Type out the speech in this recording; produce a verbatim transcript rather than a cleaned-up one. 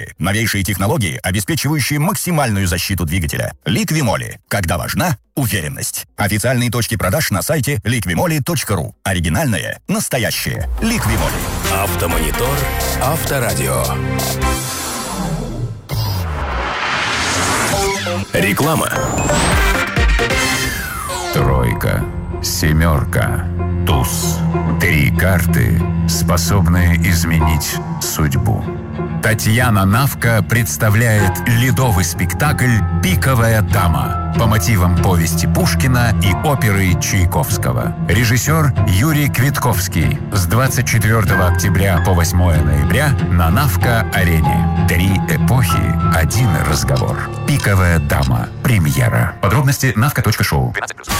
Ликвимоли. Новейшие технологии, обеспечивающие максимальную защиту двигателя. Ликвимоли. Когда важна уверенность. Официальные точки продаж на сайте ликвимоли точка ру. Оригинальное, настоящее. Ликвимоли. Автомонитор. Авторадио. Реклама. Тройка, семерка, туз. Три карты, способные изменить судьбу. Татьяна Навка представляет ледовый спектакль «Пиковая дама» по мотивам повести Пушкина и оперы Чайковского. Режиссер Юрий Квитковский. С двадцать четвёртого октября по восьмое ноября на Навка-арене. Три эпохи, один разговор. «Пиковая дама». Премьера. Подробности навка точка шоу.